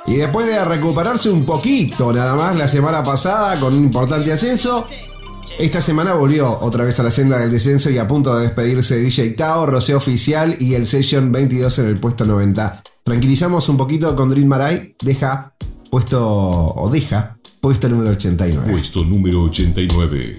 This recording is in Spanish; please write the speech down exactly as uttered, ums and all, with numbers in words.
Y después de recuperarse un poquito nada más la semana pasada con un importante ascenso, esta semana volvió otra vez a la senda del descenso y a punto de despedirse de D J Tao, Rosé Oficial y el Session veintidós en el puesto noventa. Tranquilizamos un poquito con Dream Marai, deja puesto o deja puesto número ochenta y nueve. Puesto número ochenta y nueve.